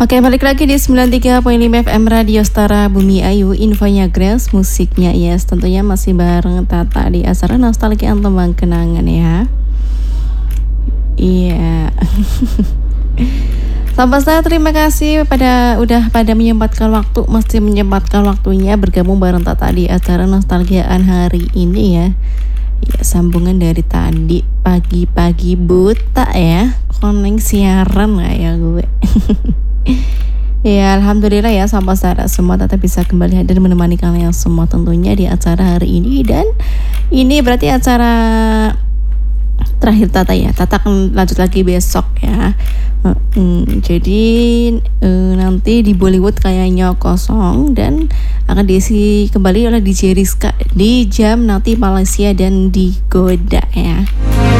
Oke, balik lagi di 93.5 FM Radio Setara Bumi Ayu. Infonya Grace, musiknya Yes. Tentunya masih bareng Tata di acara Nostalgia Tembang Kenangan ya. Iya. Sahabat saya, terima kasih udah pada masih menyempatkan waktunya bergabung bareng Tata di acara Nostalgiaan hari ini ya. Ya, sambungan dari tadi pagi-pagi buta ya. Koneng siaran gak ya gue. Ya, alhamdulillah ya, sampai saudara semua tetap bisa kembali hadir menemani kalian semua tentunya di acara hari ini. Dan ini berarti acara terakhir Tata ya. Tata akan lanjut lagi besok ya. Jadi nanti di Bollywood kayaknya kosong dan akan diisi kembali oleh DJ Rizka di jam nanti Malaysia dan di Goda ya.